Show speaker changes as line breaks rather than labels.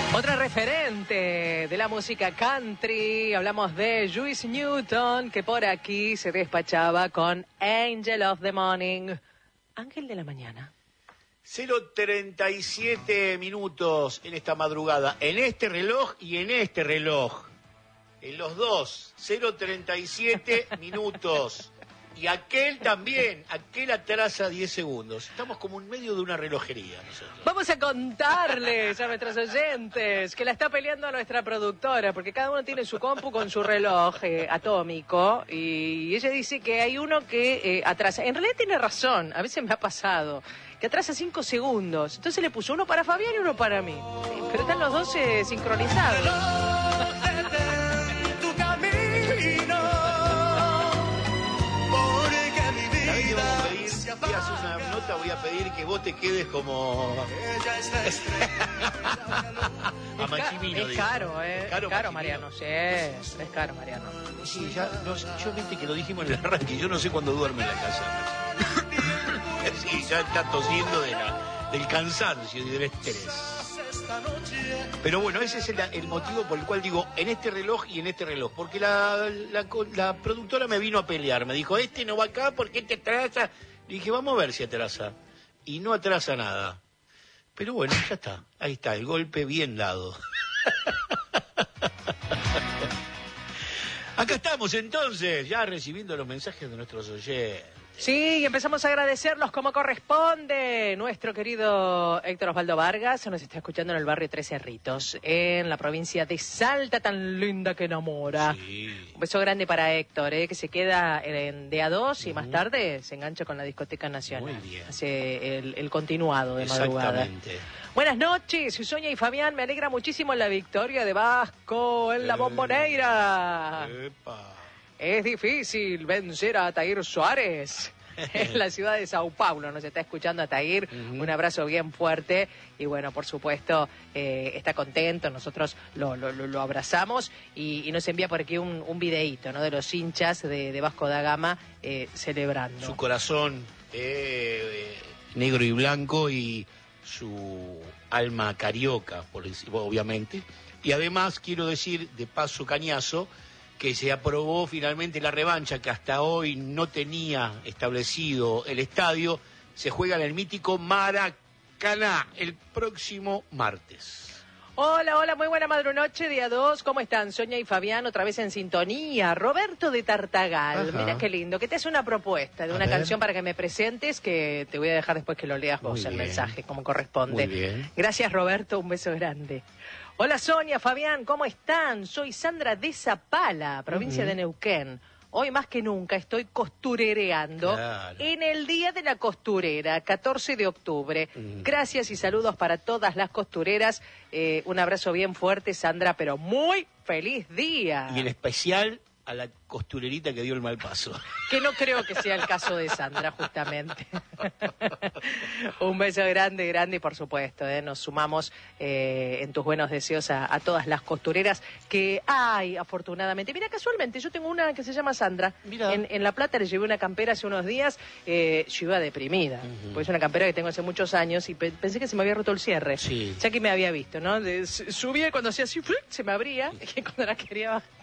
Otra referente de la música country, hablamos de Juice Newton, que por aquí se despachaba con Angel of the Morning, Ángel de la Mañana.
0:37 minutos en esta madrugada, en este reloj y en este reloj, en los dos, 0:37 minutos. Y aquel también, aquel atrasa 10 segundos. Estamos como en medio de una relojería nosotros.
Vamos a contarles a nuestros oyentes que la está peleando nuestra productora, porque cada uno tiene su compu con su reloj atómico, y ella dice que hay uno que atrasa. En realidad tiene razón, a veces me ha pasado, que atrasa 5 segundos. Entonces le puso uno para Fabián y uno para mí. Pero están los dos sincronizados.
Voy a hacer una nota, voy a pedir que vos te quedes como a Machimino.
Es caro, ¿eh? Es caro, Mariano, sí, es caro, Mariano.
Sí, ya, yo viste que lo dijimos en el arranque, yo no sé cuándo duerme en la casa. Sí, ya está tosiendo del cansancio y del estrés. Pero bueno, ese es el motivo por el cual digo en este reloj y en este reloj. Porque la productora me vino a pelear. Me dijo, este no va acá porque este atrasa. Le dije, vamos a ver si atrasa. Y no atrasa nada. Pero bueno, ya está. Ahí está, el golpe bien dado. Acá estamos entonces, ya recibiendo los mensajes de nuestros oyentes.
Sí, y empezamos a agradecerlos como corresponde. Nuestro querido Héctor Osvaldo Vargas nos está escuchando en el barrio Tres Cerritos, en la provincia de Salta, tan linda que enamora.
Sí.
Un beso grande para Héctor, que se queda en DA2 y más tarde se engancha con la Discoteca Nacional.
Muy bien.
Hace el continuado de madrugada.
Exactamente.
Buenas noches, Sonia y Fabián. Me alegra muchísimo la victoria de Vasco en la Bombonera.
Epa.
Es difícil vencer a Atair Suárez en la ciudad de Sao Paulo. Nos está escuchando Atair. Un abrazo bien fuerte. Y bueno, por supuesto, está contento. Nosotros lo abrazamos. Y nos envía por aquí un videíto, ¿no?, de los hinchas de Vasco da Gama celebrando.
Su corazón negro y blanco y su alma carioca, obviamente. Y además, quiero decir, de paso cañazo, que se aprobó finalmente la revancha que hasta hoy no tenía establecido el estadio. Se juega en el mítico Maracaná el próximo martes.
Hola, muy buena madrunoche, día 2. ¿Cómo están? Sonia y Fabián otra vez en sintonía. Roberto de Tartagal,
Ajá.
Mira qué lindo, que te hace una propuesta de una canción para que me presentes, que te voy a dejar después que lo leas vos el mensaje, como corresponde.
Muy bien.
Gracias, Roberto, un beso grande. Hola, Sonia, Fabián, ¿cómo están? Soy Sandra de Zapala, provincia de Neuquén. Hoy más que nunca estoy costurereando,
Claro.
en el Día de la Costurera, 14 de octubre. Gracias y saludos para todas las costureras. Un abrazo bien fuerte, Sandra, pero muy feliz día.
Y en especial a la costurerita que dio el mal paso.
Que no creo que sea el caso de Sandra, justamente. Un beso grande, y por supuesto, nos sumamos en tus buenos deseos a todas las costureras que hay, afortunadamente. Mira, casualmente, yo tengo una que se llama Sandra.
Mirá.
En La Plata le llevé una campera hace unos días, yo iba deprimida, porque es una campera que tengo hace muchos años y pensé que se me había roto el cierre.
Sí.
Ya que me había visto, ¿no? Subía y cuando hacía así, se me abría, y cuando la quería bajar,